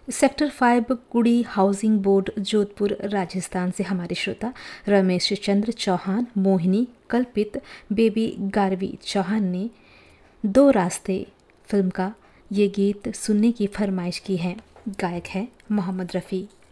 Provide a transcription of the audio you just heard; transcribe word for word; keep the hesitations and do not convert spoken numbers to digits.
Sector five कुड़ी housing board Jodhpur Rajasthan से हमारे श्रोता रमेश चंद्र चौहान, मोहिनी, कल्पित, बेबी गारवी चौहान ने दो रास्ते फिल्म का ये गीत सुनने की फरमाइश की है। गायक है मोहम्मद रफ़ी।